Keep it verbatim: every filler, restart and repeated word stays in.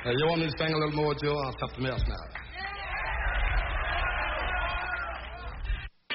Uh, you want me to sing a little more, Joe? I'll stop the mess now.